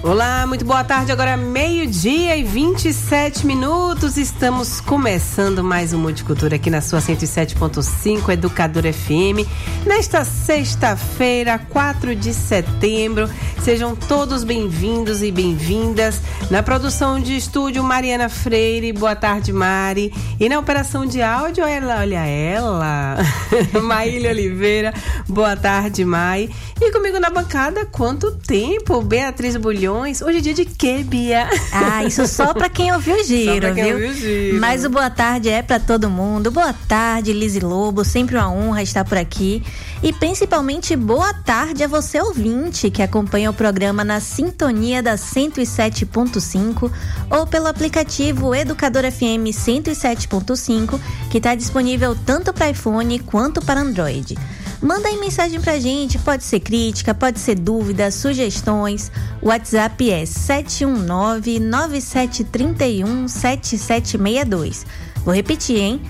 Olá, muito boa tarde, agora 12:27. Estamos começando mais um Multicultura aqui na sua 107.5 Educadora FM, nesta sexta-feira, 4 de setembro. Sejam todos bem-vindos e bem-vindas. Na produção de estúdio, Mariana Freire, boa tarde, Mari. E na operação de áudio, olha ela, Maília Oliveira, boa tarde, Mai. E comigo na bancada, quanto tempo, Beatriz Bulhões. Hoje é dia de quê, Bia? Isso só pra quem ouviu o giro, viu? Mas o boa tarde é pra todo mundo. Boa tarde, Lizy Lobo, sempre uma honra estar por aqui. E principalmente boa tarde a você, ouvinte, que acompanha o programa na sintonia da 107.5 ou pelo aplicativo Educadora FM 107.5, que está disponível tanto para iPhone quanto para Android. Manda aí mensagem pra gente, pode ser crítica, pode ser dúvida, sugestões. O WhatsApp é 719-9731-7762. Vou repetir, hein?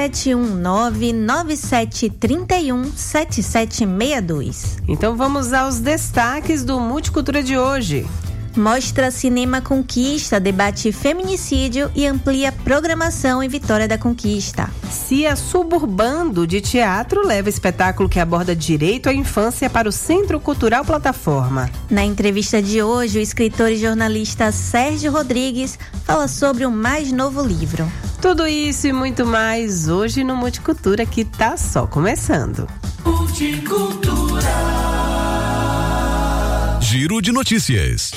719-9731-7762. Então vamos aos destaques do Multicultura de hoje. Mostra Cinema Conquista, debate feminicídio e amplia programação em Vitória da Conquista. CIA Suburbando de Teatro leva espetáculo que aborda direito à infância para o Centro Cultural Plataforma. Na entrevista de hoje, o escritor e jornalista Sérgio Rodrigues fala sobre o mais novo livro. Tudo isso e muito mais hoje no Multicultura, que tá só começando. Multicultura. Giro de notícias.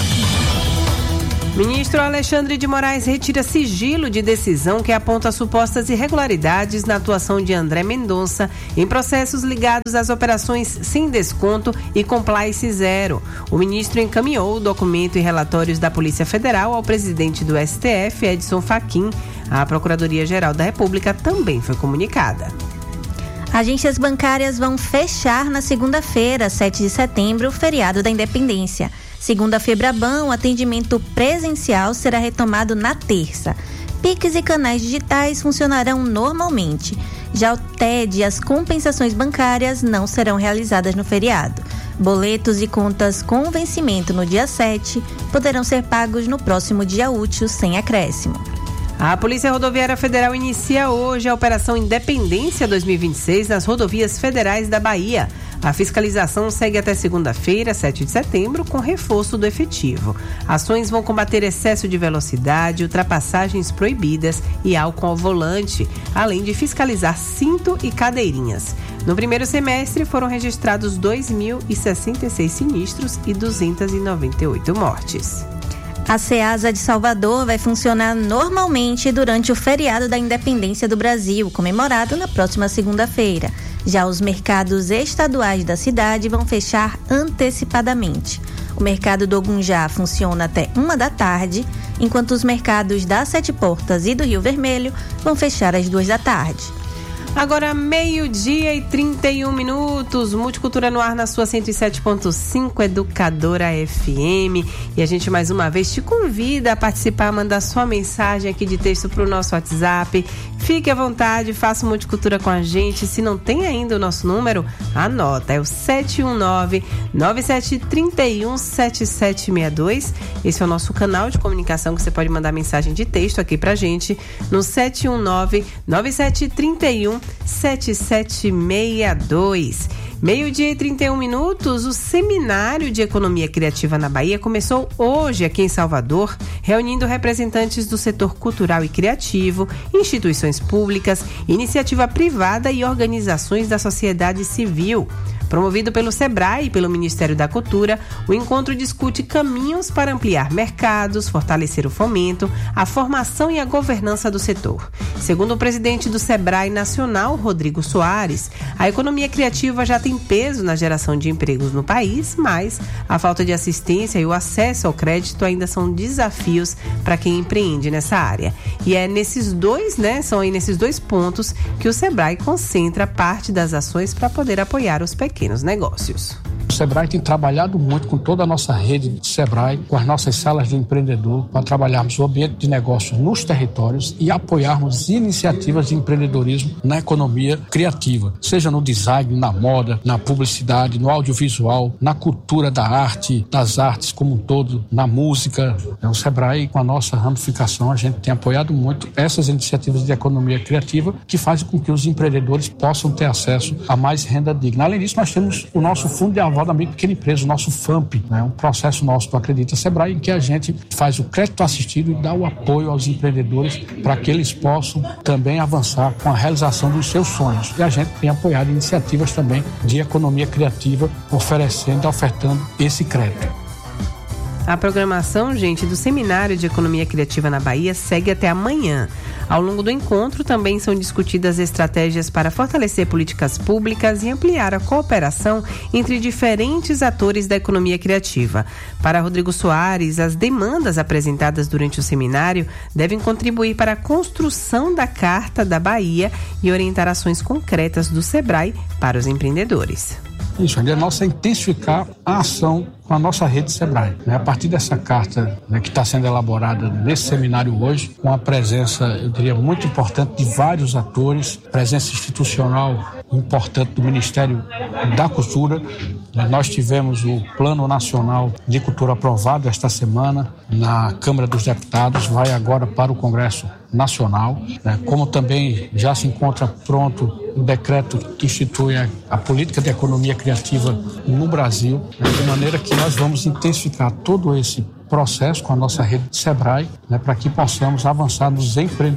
Ministro Alexandre de Moraes retira sigilo de decisão que aponta supostas irregularidades na atuação de André Mendonça em processos ligados às operações sem desconto e compliance zero. O ministro encaminhou o documento e relatórios da Polícia Federal ao presidente do STF, Edson Fachin. A Procuradoria-Geral da República também foi comunicada. Agências bancárias vão fechar na segunda-feira, 7 de setembro, feriado da Independência. Segundo a Febraban, o atendimento presencial será retomado na terça. Pix e canais digitais funcionarão normalmente. Já o TED e as compensações bancárias não serão realizadas no feriado. Boletos e contas com vencimento no dia 7 poderão ser pagos no próximo dia útil sem acréscimo. A Polícia Rodoviária Federal inicia hoje a Operação Independência 2026 nas rodovias federais da Bahia. A fiscalização segue até segunda-feira, 7 de setembro, com reforço do efetivo. Ações vão combater excesso de velocidade, ultrapassagens proibidas e álcool ao volante, além de fiscalizar cinto e cadeirinhas. No primeiro semestre, foram registrados 2.066 sinistros e 298 mortes. A Ceasa de Salvador vai funcionar normalmente durante o feriado da Independência do Brasil, comemorado na próxima segunda-feira. Já os mercados estaduais da cidade vão fechar antecipadamente. O mercado do Ogunjá funciona até 1h, enquanto os mercados da Sete Portas e do Rio Vermelho vão fechar às 2h. Agora 12:31, Multicultura no ar na sua 107.5 Educadora FM. E a gente mais uma vez te convida a participar, mandar sua mensagem aqui de texto para o nosso WhatsApp. Fique à vontade, faça Multicultura com a gente. Se não tem ainda o nosso número, anota, é o 719-9731-7762. Esse é o nosso canal de comunicação que você pode mandar mensagem de texto aqui pra gente no 719-9731-7762. 12:31, o Seminário de Economia Criativa na Bahia começou hoje aqui em Salvador, reunindo representantes do setor cultural e criativo, instituições públicas, iniciativa privada e organizações da sociedade civil. Promovido pelo SEBRAE e pelo Ministério da Cultura, o encontro discute caminhos para ampliar mercados, fortalecer o fomento, a formação e a governança do setor. Segundo o presidente do SEBRAE Nacional, Rodrigo Soares, a economia criativa já tem peso na geração de empregos no país, mas a falta de assistência e o acesso ao crédito ainda são desafios para quem empreende nessa área. E é nesses dois, são aí nesses dois pontos que o SEBRAE concentra parte das ações para poder apoiar os pequenos negócios. Sebrae tem trabalhado muito com toda a nossa rede de Sebrae, com as nossas salas do empreendedor, para trabalharmos o ambiente de negócio nos territórios e apoiarmos iniciativas de empreendedorismo na economia criativa, seja no design, na moda, na publicidade, no audiovisual, na cultura da arte, das artes como um todo, na música. O Sebrae, com a nossa ramificação, a gente tem apoiado muito essas iniciativas de economia criativa que fazem com que os empreendedores possam ter acesso a mais renda digna. Além disso, nós temos o nosso Fundo de Aval da Micro e Pequena Empresa, o nosso FAMP, um processo nosso do Acredita Sebrae, em que a gente faz o crédito assistido e dá o apoio aos empreendedores para que eles possam também avançar com a realização dos seus sonhos. E a gente tem apoiado iniciativas também de economia criativa, ofertando esse crédito. A programação, gente, do Seminário de Economia Criativa na Bahia segue até amanhã. Ao longo do encontro, também são discutidas estratégias para fortalecer políticas públicas e ampliar a cooperação entre diferentes atores da economia criativa. Para Rodrigo Soares, as demandas apresentadas durante o seminário devem contribuir para a construção da Carta da Bahia e orientar ações concretas do Sebrae para os empreendedores. Isso, a nossa é intensificar a ação com a nossa rede Sebrae. A partir dessa carta que está sendo elaborada nesse seminário hoje, com a presença, eu diria, muito importante de vários atores, presença institucional importante do Ministério da Cultura. Nós tivemos o Plano Nacional de Cultura aprovado esta semana na Câmara dos Deputados, vai agora para o Congresso Nacional, como também já se encontra pronto o decreto que institui a política de economia criativa no Brasil, de maneira que nós vamos intensificar todo esse processo com a nossa rede de Sebrae, para que possamos avançar nos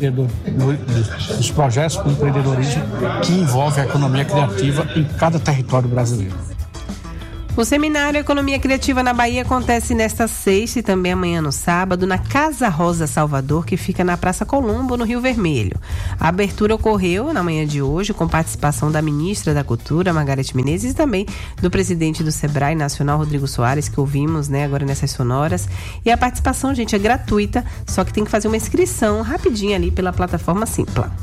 nos projetos de empreendedorismo que envolvem a economia criativa em cada território brasileiro. O Seminário Economia Criativa na Bahia acontece nesta sexta e também amanhã no sábado na Casa Rosa Salvador, que fica na Praça Colombo, no Rio Vermelho. A abertura ocorreu na manhã de hoje com participação da ministra da Cultura, Margareth Menezes, e também do presidente do Sebrae Nacional, Rodrigo Soares, que ouvimos agora nessas sonoras. E a participação, gente, é gratuita, só que tem que fazer uma inscrição rapidinho ali pela plataforma Simpla.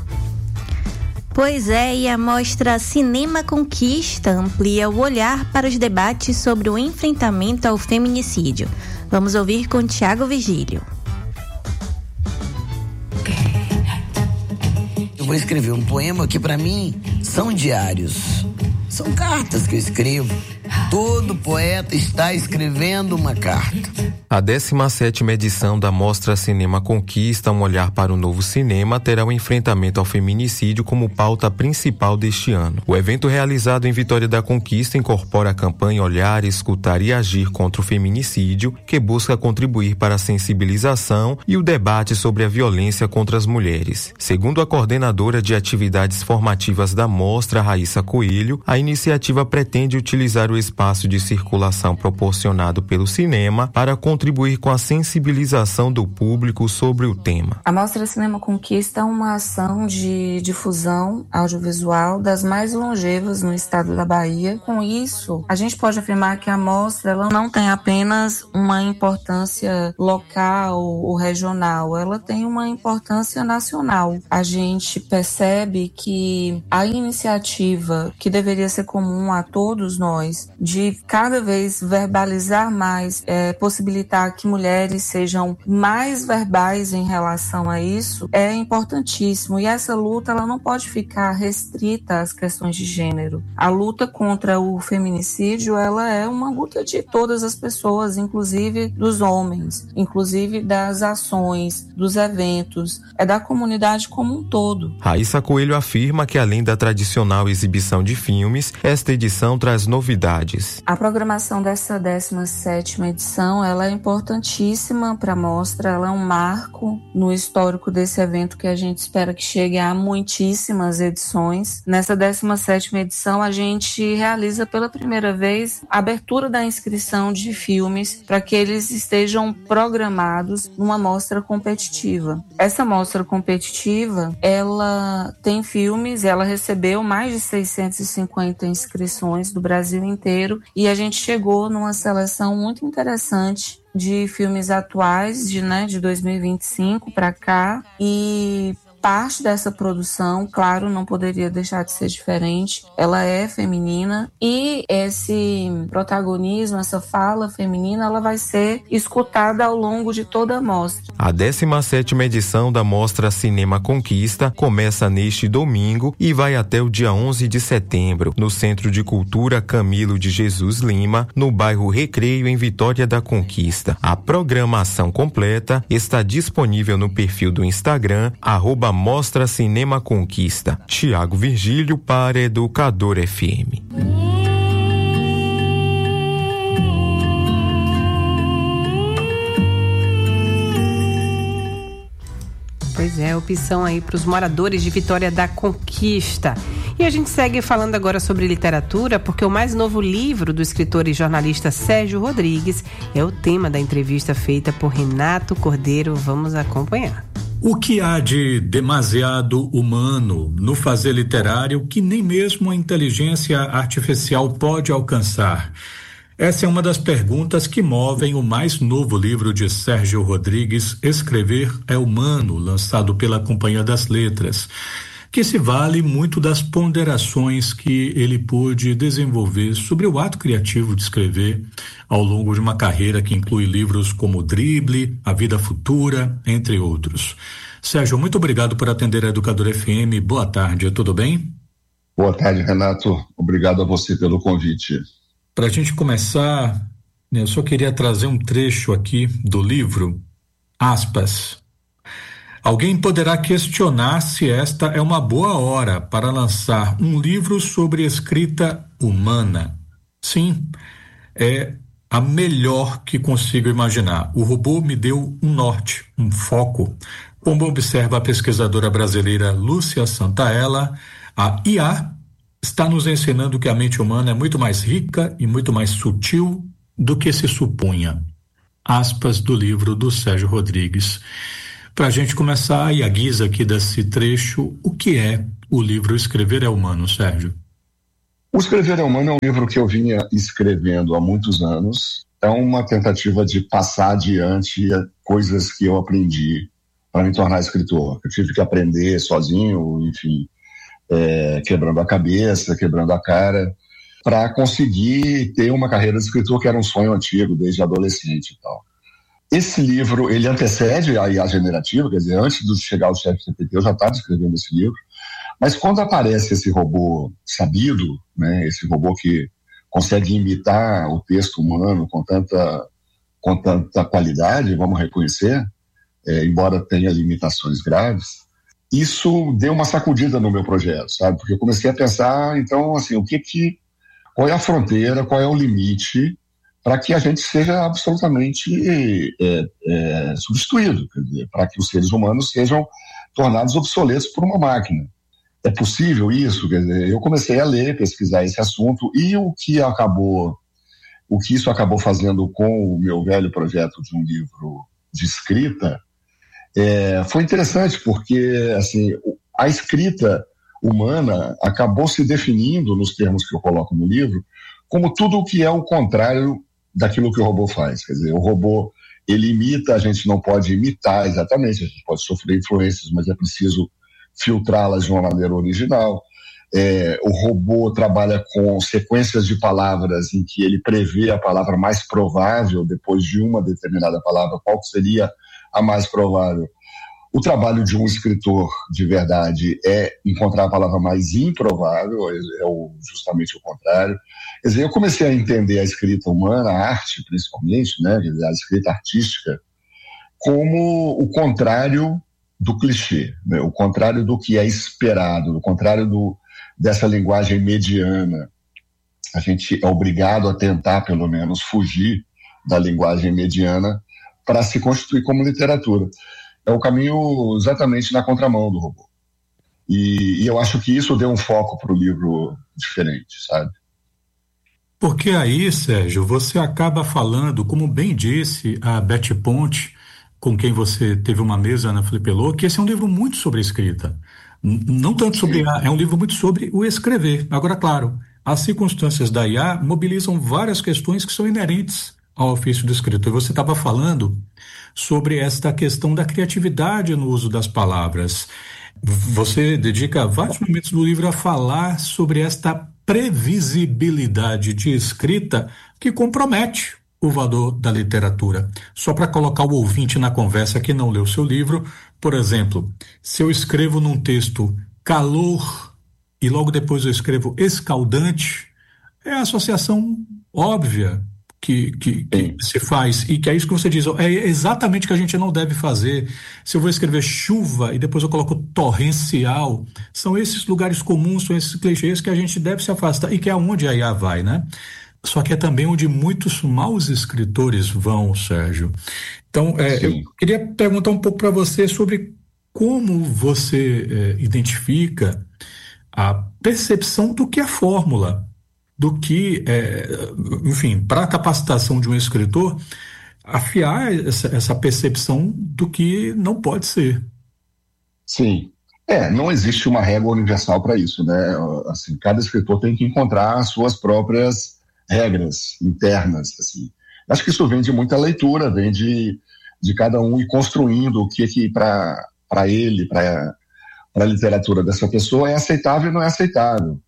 Pois é, e a mostra Cinema Conquista amplia o olhar para os debates sobre o enfrentamento ao feminicídio. Vamos ouvir com Tiago Vigílio. Eu vou escrever um poema que para mim são diários. São cartas que eu escrevo. Todo poeta está escrevendo uma carta. A 17ª edição da Mostra Cinema Conquista, um olhar para o novo cinema, terá o enfrentamento ao feminicídio como pauta principal deste ano. O evento realizado em Vitória da Conquista incorpora a campanha Olhar, Escutar e Agir contra o Feminicídio, que busca contribuir para a sensibilização e o debate sobre a violência contra as mulheres. Segundo a coordenadora de atividades formativas da mostra, Raíssa Coelho, a iniciativa pretende utilizar o espaço de circulação proporcionado pelo cinema para contribuir com a sensibilização do público sobre o tema. A Mostra Cinema Conquista é uma ação de difusão audiovisual das mais longevas no estado da Bahia. Com isso, a gente pode afirmar que a mostra ela não tem apenas uma importância local ou regional, ela tem uma importância nacional. A gente percebe que a iniciativa que deveria ser comum a todos nós, de cada vez verbalizar mais, possibilitar que mulheres sejam mais verbais em relação a isso, é importantíssimo. E essa luta ela não pode ficar restrita às questões de gênero. A luta contra o feminicídio ela é uma luta de todas as pessoas, inclusive dos homens, inclusive das ações, dos eventos, é da comunidade como um todo. Raíssa Coelho afirma que além da tradicional exibição de filmes, esta edição traz novidades. A programação dessa 17ª edição ela é importantíssima para a mostra, ela é um marco no histórico desse evento que a gente espera que chegue a muitíssimas edições. Nessa 17ª edição a gente realiza pela primeira vez a abertura da inscrição de filmes para que eles estejam programados numa mostra competitiva. Essa mostra competitiva, ela tem filmes, ela recebeu mais de 650 inscrições do Brasil inteiro e a gente chegou numa seleção muito interessante de filmes atuais de 2025 para cá e parte dessa produção, claro, não poderia deixar de ser diferente, ela é feminina e esse protagonismo, essa fala feminina, ela vai ser escutada ao longo de toda a mostra. A 17ª edição da Mostra Cinema Conquista começa neste domingo e vai até o dia 11 de setembro, no Centro de Cultura Camilo de Jesus Lima, no bairro Recreio, em Vitória da Conquista. A programação completa está disponível no perfil do Instagram, @Mostra Cinema Conquista. Tiago Virgílio para Educador FM. Pois é, opção aí para os moradores de Vitória da Conquista. E a gente segue falando agora sobre literatura, porque o mais novo livro do escritor e jornalista Sérgio Rodrigues é o tema da entrevista feita por Renato Cordeiro. Vamos acompanhar. O que há de demasiado humano no fazer literário que nem mesmo a inteligência artificial pode alcançar? Essa é uma das perguntas que movem o mais novo livro de Sérgio Rodrigues, Escrever é Humano, lançado pela Companhia das Letras, que se vale muito das ponderações que ele pôde desenvolver sobre o ato criativo de escrever ao longo de uma carreira que inclui livros como Drible, A Vida Futura, entre outros. Sérgio, muito obrigado por atender a Educador FM. Boa tarde, tudo bem? Boa tarde, Renato. Obrigado a você pelo convite. Para a gente começar, eu só queria trazer um trecho aqui do livro, aspas. Alguém poderá questionar se esta é uma boa hora para lançar um livro sobre escrita humana. Sim, é a melhor que consigo imaginar. O robô me deu um norte, um foco. Como observa a pesquisadora brasileira Lúcia Santaella, a IA está nos ensinando que a mente humana é muito mais rica e muito mais sutil do que se supunha. Aspas do livro do Sérgio Rodrigues. Para a gente começar, e a guisa aqui desse trecho, o que é o livro Escrever é Humano, Sérgio? O Escrever é Humano é um livro que eu vinha escrevendo há muitos anos. É uma tentativa de passar adiante coisas que eu aprendi para me tornar escritor. Eu tive que aprender sozinho, enfim, quebrando a cabeça, quebrando a cara, para conseguir ter uma carreira de escritor que era um sonho antigo, desde adolescente e tal. Esse livro, ele antecede a IA generativa, quer dizer, antes de chegar ao ChatGPT eu já estava escrevendo esse livro, mas quando aparece esse robô sabido, né, esse robô que consegue imitar o texto humano com tanta qualidade, vamos reconhecer, embora tenha limitações graves, isso deu uma sacudida no meu projeto, sabe? Porque eu comecei a pensar, então, assim, qual é a fronteira, qual é o limite para que a gente seja absolutamente substituído, quer dizer, para que os seres humanos sejam tornados obsoletos por uma máquina. É possível isso? Quer dizer, eu comecei a ler, pesquisar esse assunto, e o que isso acabou fazendo com o meu velho projeto de um livro de escrita, foi interessante, porque assim, a escrita humana acabou se definindo, nos termos que eu coloco no livro, como tudo o que é o contrário daquilo que o robô faz. Quer dizer, o robô, ele imita, a gente não pode imitar exatamente, a gente pode sofrer influências, mas é preciso filtrá-las de uma maneira original. O robô trabalha com sequências de palavras em que ele prevê a palavra mais provável depois de uma determinada palavra, qual seria a mais provável. O trabalho de um escritor de verdade é encontrar a palavra mais improvável, justamente o contrário. Quer dizer, eu comecei a entender a escrita humana, a arte principalmente, né, quer dizer, a escrita artística, como o contrário do clichê, né, o contrário do que é esperado, o contrário dessa linguagem mediana. A gente é obrigado a tentar, pelo menos, fugir da linguagem mediana para se constituir como literatura. É o caminho exatamente na contramão do robô. E eu acho que isso deu um foco para o livro diferente, sabe? Porque aí, Sérgio, você acaba falando, como bem disse a Beth Ponte, com quem você teve uma mesa na Flipelô, que esse é um livro muito sobre escrita. Não tanto sobre IA, é um livro muito sobre o escrever. Agora, claro, as circunstâncias da IA mobilizam várias questões que são inerentes ao ofício do escritor. Você estava falando sobre esta questão da criatividade no uso das palavras. Você dedica vários momentos do livro a falar sobre esta previsibilidade de escrita que compromete o valor da literatura. Só para colocar o ouvinte na conversa que não leu seu livro, por exemplo, se eu escrevo num texto calor e logo depois eu escrevo escaldante, é a associação óbvia que se faz, e que é isso que você diz, é exatamente o que a gente não deve fazer. Se eu vou escrever chuva e depois eu coloco torrencial, são esses lugares comuns, são esses clichês que a gente deve se afastar, e que é onde a IA vai, né? Só que é também onde muitos maus escritores vão, Sérgio. Então, eu queria perguntar um pouco para você sobre como você identifica a percepção do que é fórmula, do que, enfim, para a capacitação de um escritor, afiar essa percepção do que não pode ser. Sim. Não existe uma régua universal para isso, né? Assim, cada escritor tem que encontrar as suas próprias regras internas, assim. Acho que isso vem de muita leitura, vem de cada um ir construindo o que para ele, para a literatura dessa pessoa é aceitável e não é aceitável.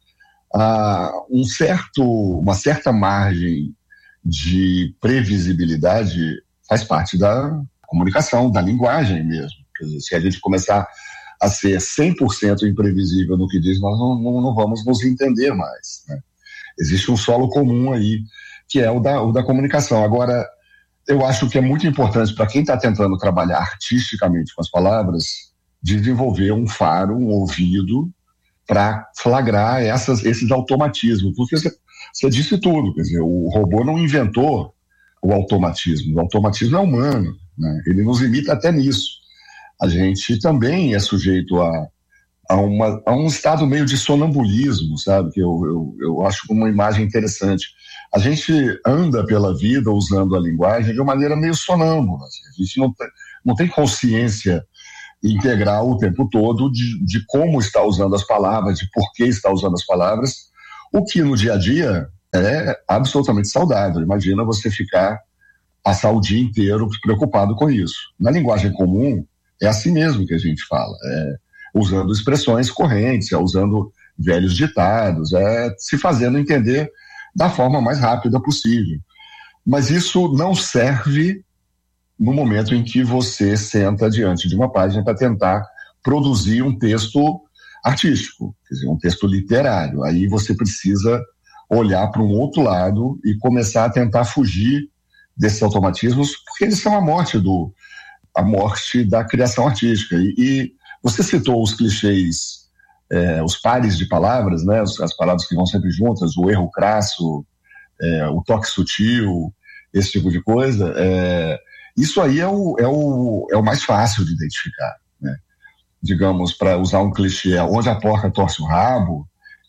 Uma certa margem de previsibilidade faz parte da comunicação, da linguagem mesmo. Quer dizer, se a gente começar a ser 100% imprevisível no que diz, nós não vamos nos entender mais, né? Existe um solo comum aí, que é o da comunicação. Agora, eu acho que é muito importante para quem está tentando trabalhar artisticamente com as palavras, desenvolver um faro, um ouvido, para flagrar esses automatismos, porque você disse tudo, quer dizer, o robô não inventou o automatismo é humano, né? Ele nos imita até nisso. A gente também é sujeito a um estado meio de sonambulismo, sabe, que eu acho uma imagem interessante. A gente anda pela vida usando a linguagem de uma maneira meio sonâmbula, assim. A gente não tem consciência integral o tempo todo de como está usando as palavras, de por que está usando as palavras, o que no dia a dia é absolutamente saudável. Imagina você passar o dia inteiro preocupado com isso. Na linguagem comum, é assim mesmo que a gente fala, usando expressões correntes, usando velhos ditados, se fazendo entender da forma mais rápida possível. Mas isso não serve no momento em que você senta diante de uma página para tentar produzir um texto artístico, quer dizer, um texto literário. Aí você precisa olhar para um outro lado e começar a tentar fugir desses automatismos, porque eles são a morte da criação artística. E você citou os clichês, os pares de palavras, né, as palavras que vão sempre juntas, o erro crasso, o toque sutil, esse tipo de coisa. Isso aí é o mais fácil de identificar, né? Digamos, para usar um clichê, onde a porca torce o rabo,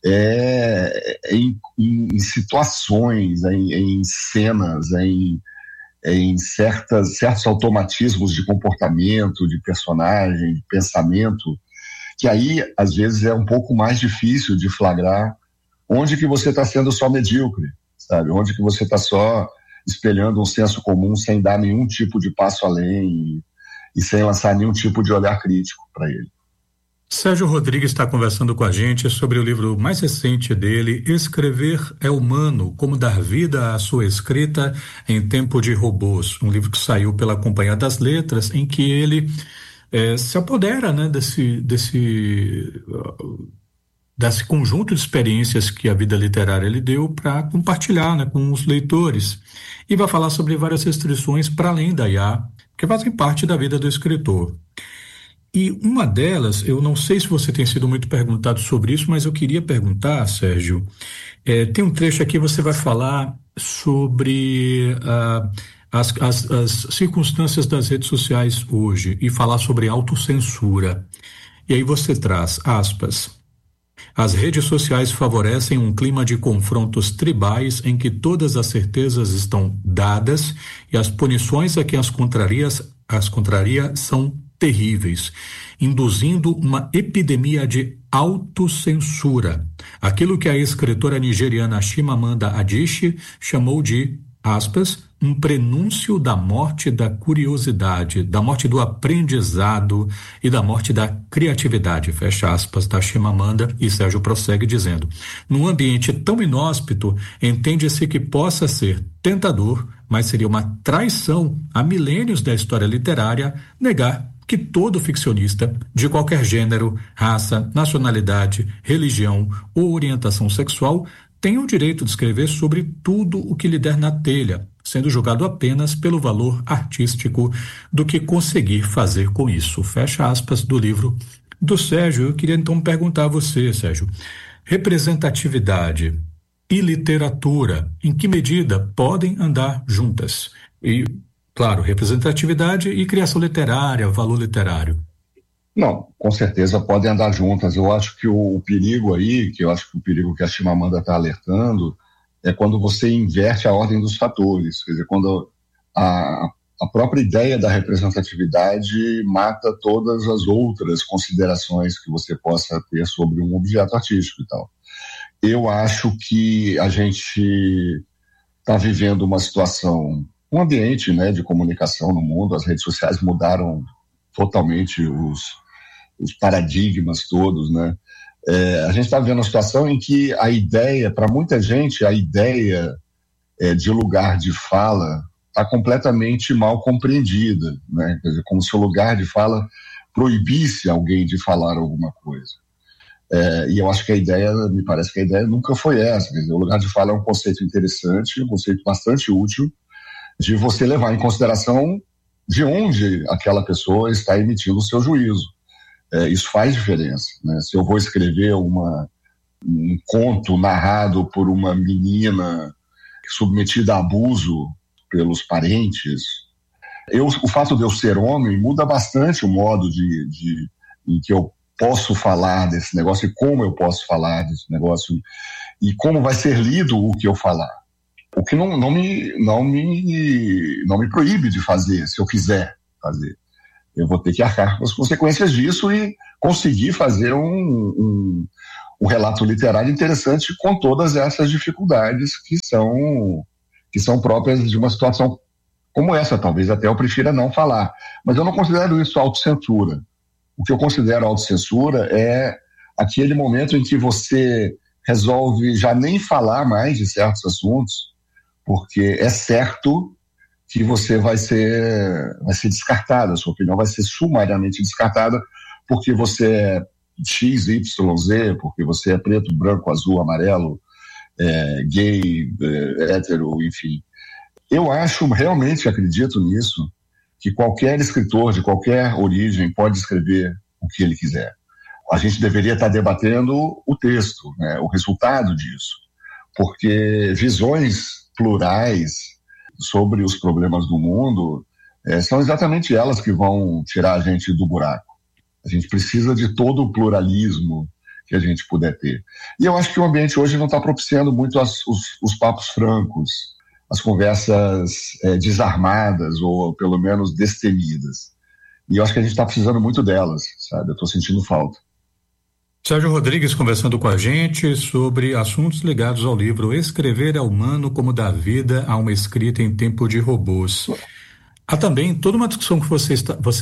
em situações, em cenas, em certos automatismos de comportamento, de personagem, de pensamento, que aí, às vezes, é um pouco mais difícil de flagrar onde que você está sendo só medíocre, sabe? Onde que você está só espelhando um senso comum sem dar nenhum tipo de passo além e sem lançar nenhum tipo de olhar crítico para ele. Sérgio Rodrigues está conversando com a gente sobre o livro mais recente dele, Escrever é Humano, Como Dar Vida à Sua Escrita em Tempo de Robôs, um livro que saiu pela Companhia das Letras, em que ele se apodera, né, desse conjunto de experiências que a vida literária lhe deu para compartilhar, né, com os leitores. E vai falar sobre várias restrições para além da IA, que fazem parte da vida do escritor. E uma delas, eu não sei se você tem sido muito perguntado sobre isso, mas eu queria perguntar, Sérgio, tem um trecho aqui, você vai falar sobre as circunstâncias das redes sociais hoje e falar sobre autocensura. E aí você traz, aspas, as redes sociais favorecem um clima de confrontos tribais em que todas as certezas estão dadas e as punições a quem as contraria são terríveis, induzindo uma epidemia de autocensura. Aquilo que a escritora nigeriana Chimamanda Adichie chamou de aspas, um prenúncio da morte da curiosidade, da morte do aprendizado e da morte da criatividade, fecha aspas, da Chimamanda. E Sérgio prossegue dizendo: num ambiente tão inóspito, entende-se que possa ser tentador, mas seria uma traição a milênios da história literária negar que todo ficcionista, de qualquer gênero, raça, nacionalidade, religião ou orientação sexual, tem o direito de escrever sobre tudo o que lhe der na telha, sendo julgado apenas pelo valor artístico do que conseguir fazer com isso. Fecha aspas do livro do Sérgio. Eu queria então perguntar a você, Sérgio, representatividade e literatura, em que medida podem andar juntas? E, claro, representatividade e criação literária, valor literário. Não, com certeza podem andar juntas. Eu acho que o perigo aí, que eu acho que o perigo que a Chimamanda está alertando, é quando você inverte a ordem dos fatores. Quer dizer, quando a própria ideia da representatividade mata todas as outras considerações que você possa ter sobre um objeto artístico e tal. Eu acho que a gente está vivendo uma situação, um ambiente, né, de comunicação no mundo. As redes sociais mudaram totalmente os paradigmas todos, né? A gente está vivendo uma situação em que a ideia, para muita gente, a ideia de lugar de fala está completamente mal compreendida, né? Quer dizer, como se o lugar de fala proibisse alguém de falar alguma coisa. E eu acho que me parece que a ideia nunca foi essa. Quer dizer, o lugar de fala é um conceito interessante, um conceito bastante útil, de você levar em consideração de onde aquela pessoa está emitindo o seu juízo. Isso faz diferença, né? Se eu vou escrever um conto narrado por uma menina submetida a abuso pelos parentes, o fato de eu ser homem muda bastante o modo em que eu posso falar desse negócio e como eu posso falar desse negócio e como vai ser lido o que eu falar. O que não me proíbe de fazer, se eu quiser fazer. Eu vou ter que arcar com as consequências disso e conseguir fazer um relato literário interessante com todas essas dificuldades que são próprias de uma situação como essa. Talvez até eu prefira não falar. Mas eu não considero isso autocensura. O que eu considero autocensura é aquele momento em que você resolve já nem falar mais de certos assuntos, porque é certo que você vai ser descartada, a sua opinião vai ser sumariamente descartada, porque você é X, Y, Z, porque você é preto, branco, azul, amarelo, gay, hétero, enfim. Eu realmente acredito nisso, que qualquer escritor de qualquer origem pode escrever o que ele quiser. A gente deveria estar debatendo o texto, né, o resultado disso, porque visões plurais sobre os problemas do mundo são exatamente elas que vão tirar a gente do buraco. A gente precisa de todo o pluralismo que a gente puder ter. E eu acho que o ambiente hoje não está propiciando muito os papos francos, as conversas desarmadas ou pelo menos destemidas. E eu acho que a gente está precisando muito delas, sabe? Eu estou sentindo falta. Sérgio Rodrigues conversando com a gente sobre assuntos ligados ao livro Escrever é Humano, como dar vida a uma escrita em tempo de robôs. Há também toda uma discussão que você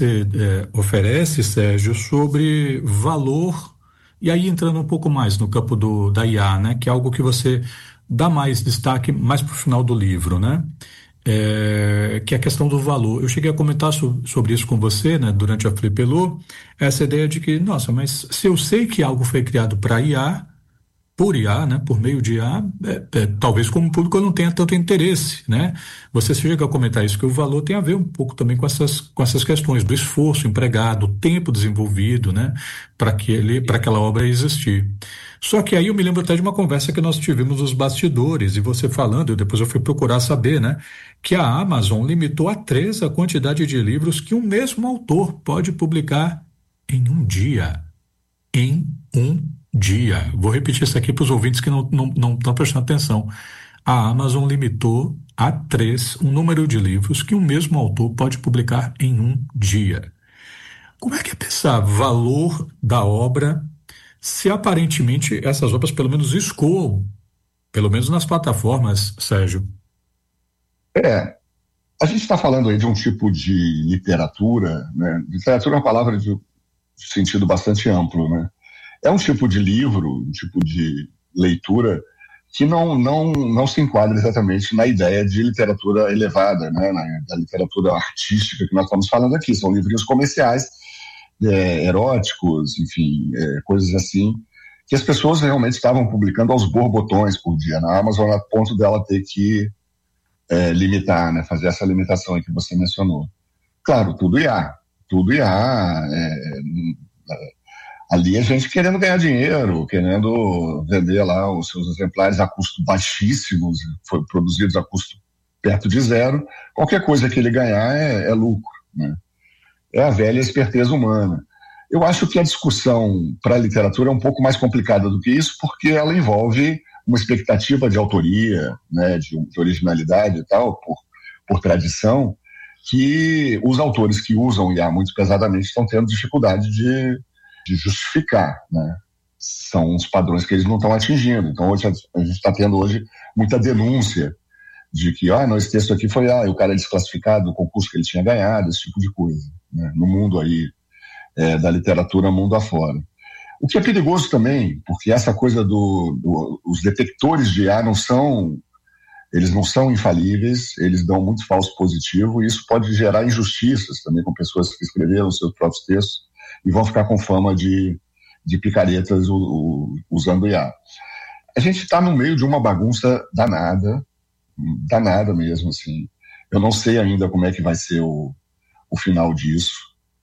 oferece, Sérgio, sobre valor, e aí entrando um pouco mais no campo da IA, né? Que é algo que você dá mais destaque mais para o final do livro, né? Que é a questão do valor. Eu cheguei a comentar sobre isso com você, né, durante a Flipelô, essa ideia de que, nossa, mas se eu sei que algo foi criado para IA, por IA, né, por meio de IA, talvez como público eu não tenha tanto interesse, né? Você chega a comentar isso, que o valor tem a ver um pouco também com essas questões do esforço empregado, o tempo desenvolvido, né, para aquela obra existir. Só que aí eu me lembro até de uma conversa que nós tivemos nos bastidores, e você falando, depois eu fui procurar saber, né, que a Amazon limitou a 3 a quantidade de livros que um mesmo autor pode publicar em um dia. Em um dia. Vou repetir isso aqui para os ouvintes que não estão prestando atenção. A Amazon limitou a 3 o número de livros que um mesmo autor pode publicar em um dia. Como é que é pensar valor da obra se aparentemente essas obras pelo menos escoam, pelo menos nas plataformas, Sérgio? A gente está falando aí de um tipo de literatura, né? Literatura é uma palavra de sentido bastante amplo, né? É um tipo de livro, um tipo de leitura que não se enquadra exatamente na ideia de literatura elevada, né? Da literatura artística que nós estamos falando aqui. São livrinhos comerciais, eróticos, enfim, coisas assim, que as pessoas realmente estavam publicando aos borbotões por dia na Amazon, a ponto dela ter que limitar, né? Fazer essa limitação aí que você mencionou. Claro, tudo IA. Ali a gente querendo ganhar dinheiro, querendo vender lá os seus exemplares a custo baixíssimos, produzidos a custo perto de zero. Qualquer coisa que ele ganhar é lucro, né? É a velha esperteza humana. Eu acho que a discussão para a literatura é um pouco mais complicada do que isso, porque ela envolve uma expectativa de autoria, né, de originalidade e tal, por tradição, que os autores que usam IA muito pesadamente estão tendo dificuldade de justificar, né? São os padrões que eles não estão atingindo. Então hoje a gente está tendo muita denúncia de que esse texto aqui foi o cara é desclassificado do concurso que ele tinha ganhado, esse tipo de coisa, né? No mundo aí da literatura mundo afora. O que é perigoso também, porque essa coisa os detectores de IA não são infalíveis, eles dão muito falso positivo, e isso pode gerar injustiças também com pessoas que escreveram seus próprios textos e vão ficar com fama de picaretas usando IA. A gente está no meio de uma bagunça danada mesmo, assim. Eu não sei ainda como é que vai ser o final disso,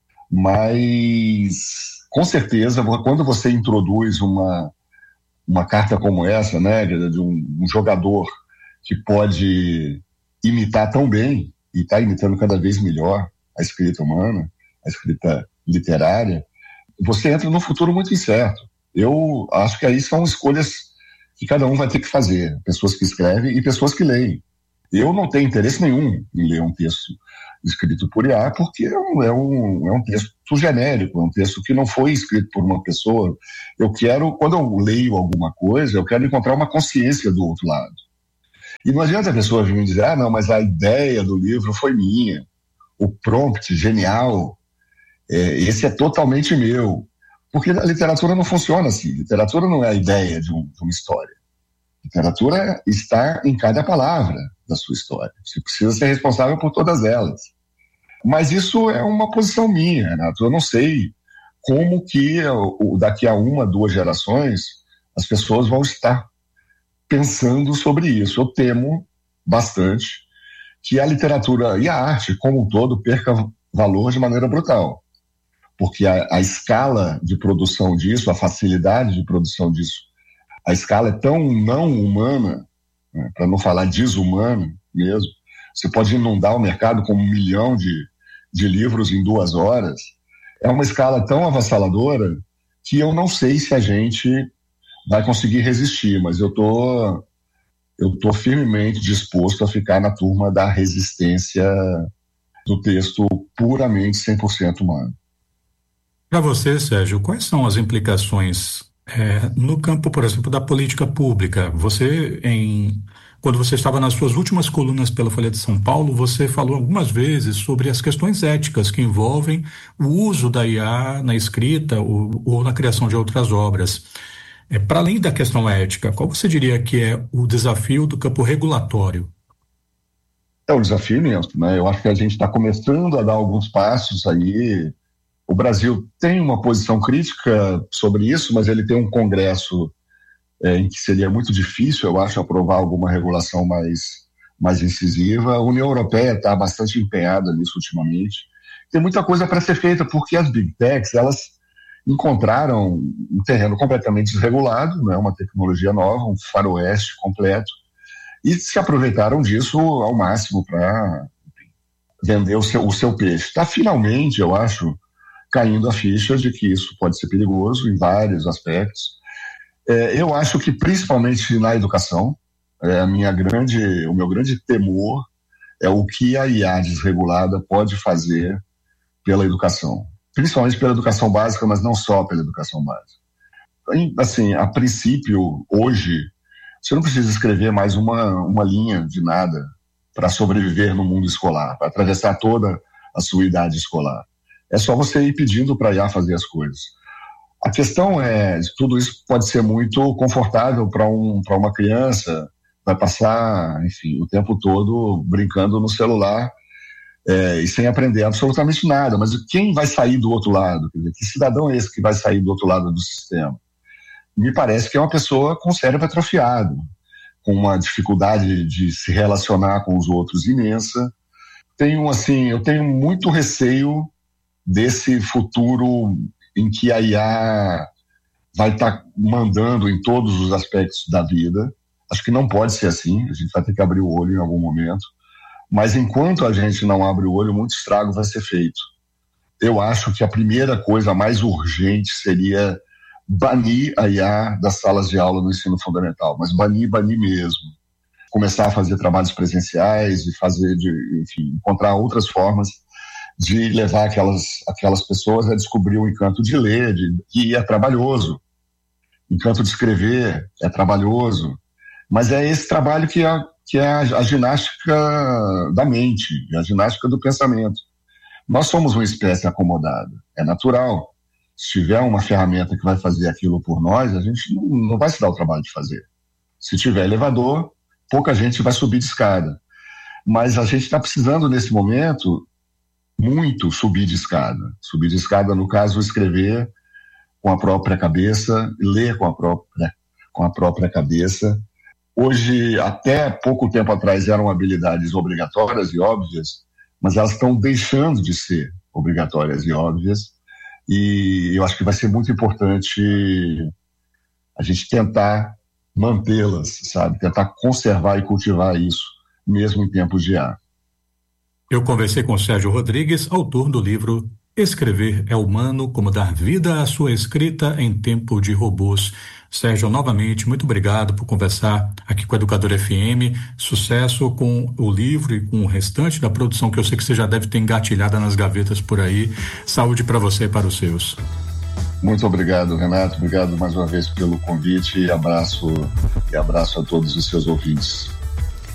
mas com certeza, quando você introduz uma carta como essa, né, de um jogador que pode imitar tão bem, e está imitando cada vez melhor a escrita humana, a escrita literária, você entra num futuro muito incerto. Eu acho que aí são escolhas que cada um vai ter que fazer, pessoas que escrevem e pessoas que leem. Eu não tenho interesse nenhum em ler um texto escrito por IA, porque é um texto genérico, é um texto que não foi escrito por uma pessoa. Quando eu leio alguma coisa, eu quero encontrar uma consciência do outro lado. E não adianta a pessoa vir me dizer, não, mas a ideia do livro foi minha, o prompt genial, esse é totalmente meu. Porque a literatura não funciona assim. Literatura não é a ideia de uma história. Literatura está em cada palavra da sua história. Você precisa ser responsável por todas elas. Mas isso é uma posição minha, Renato. Eu não sei como que daqui a 1, 2 gerações as pessoas vão estar pensando sobre isso. Eu temo bastante que a literatura e a arte como um todo perca valor de maneira brutal. Porque a escala de produção disso, a facilidade de produção disso, a escala é tão não humana, né, para não falar desumana mesmo. Você pode inundar o mercado com 1 milhão de livros em 2 horas. É uma escala tão avassaladora que eu não sei se a gente vai conseguir resistir, mas eu tô firmemente disposto a ficar na turma da resistência do texto puramente 100% humano. Para você, Sérgio, quais são as implicações no campo, por exemplo, da política pública? Quando você estava nas suas últimas colunas pela Folha de São Paulo, você falou algumas vezes sobre as questões éticas que envolvem o uso da IA na escrita ou na criação de outras obras. Para além da questão ética, qual você diria que é o desafio do campo regulatório? É um desafio imenso, né? Eu acho que a gente está começando a dar alguns passos aí. O Brasil tem uma posição crítica sobre isso, mas ele tem um Congresso em que seria muito difícil, eu acho, aprovar alguma regulação mais incisiva. A União Europeia está bastante empenhada nisso ultimamente. Tem muita coisa para ser feita, porque as Big Techs, elas encontraram um terreno completamente desregulado, né, uma tecnologia nova, um faroeste completo, e se aproveitaram disso ao máximo para vender o seu peixe. Está finalmente, eu acho, caindo a ficha de que isso pode ser perigoso em vários aspectos. Eu acho que principalmente na educação, o meu grande temor é o que a IA desregulada pode fazer pela educação, principalmente pela educação básica, mas não só pela educação básica. Assim, a princípio, hoje, você não precisa escrever mais uma linha de nada para sobreviver no mundo escolar, para atravessar toda a sua idade escolar. É só você ir pedindo para a IA fazer as coisas. A questão é, tudo isso pode ser muito confortável para uma criança, vai passar, enfim, o tempo todo brincando no celular e sem aprender absolutamente nada. Mas quem vai sair do outro lado? Quer dizer, que cidadão é esse que vai sair do outro lado do sistema? Me parece que é uma pessoa com o cérebro atrofiado, com uma dificuldade de se relacionar com os outros imensa. Eu tenho muito receio desse futuro em que a IA vai estar mandando em todos os aspectos da vida. Acho que não pode ser assim, a gente vai ter que abrir o olho em algum momento. Mas enquanto a gente não abre o olho, muito estrago vai ser feito. Eu acho que a primeira coisa mais urgente seria banir a IA das salas de aula no ensino fundamental, mas banir mesmo. Começar a fazer trabalhos presenciais e encontrar outras formas de levar aquelas pessoas a descobrir o encanto de ler, que é trabalhoso. O encanto de escrever é trabalhoso, mas é esse trabalho que é a ginástica da mente, a ginástica do pensamento. Nós somos uma espécie acomodada, é natural. Se tiver uma ferramenta que vai fazer aquilo por nós, a gente não vai se dar o trabalho de fazer. Se tiver elevador, pouca gente vai subir de escada. Mas a gente está precisando, nesse momento, muito subir de escada. Subir de escada, no caso, escrever com a própria cabeça, ler com a própria cabeça. Hoje, até pouco tempo atrás, eram habilidades obrigatórias e óbvias, mas elas estão deixando de ser obrigatórias e óbvias. E eu acho que vai ser muito importante a gente tentar mantê-las, sabe? Tentar conservar e cultivar isso, mesmo em tempos de IA. Eu conversei com Sérgio Rodrigues, autor do livro Escrever é Humano, Como Dar Vida à Sua Escrita em Tempo de Robôs. Sérgio, novamente, muito obrigado por conversar aqui com a Educadora FM. Sucesso com o livro e com o restante da produção, que eu sei que você já deve ter engatilhada nas gavetas por aí. Saúde para você e para os seus. Muito obrigado, Renato. Obrigado mais uma vez pelo convite e abraço a todos os seus ouvintes.